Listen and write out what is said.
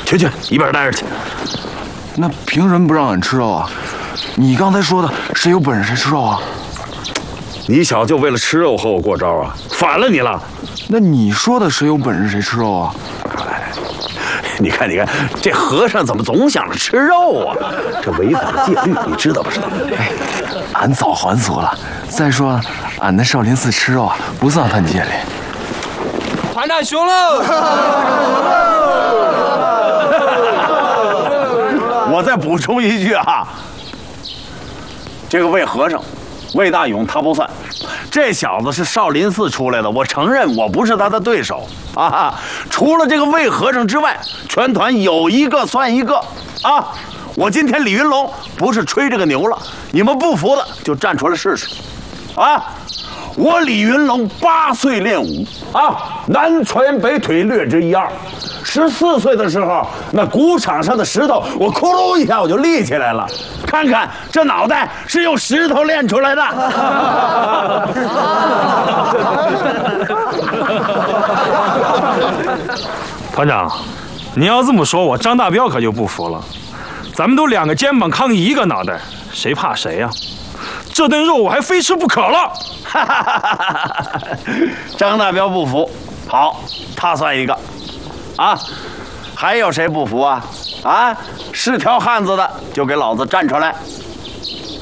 去，一边待着去。 那凭什么不让俺吃肉啊？你刚才说的谁有本事谁吃肉啊？ 你小就为了吃肉和我过招啊？反了你了！ 那你说的谁有本事谁吃肉啊？ 你看，这和尚怎么总想着吃肉啊？这违反了戒律，你知道不知道？ 哎，俺早还俗了。再说，俺在少林寺吃肉啊，不算犯戒律。 团长熊喽！ 我再补充一句啊，这个魏和尚，魏大勇他不算，这小子是少林寺出来的，我承认我不是他的对手啊。除了这个魏和尚之外，全团有一个算一个啊。我今天李云龙不是吹这个牛了，你们不服的就站出来试试啊。我李云龙8岁练武啊，南拳北腿略知一二。14岁的时候，那鼓场上的石头，我咕噜一下我就立起来了。看看这脑袋是用石头练出来的。 团长，你要这么说，我张大彪可就不服了。咱们都2个肩膀扛一个脑袋，谁怕谁呀？这顿肉我还非吃不可了。 张大彪不服，好，他算一个，啊，还有谁不服啊？啊，是条汉子的就给老子站出来！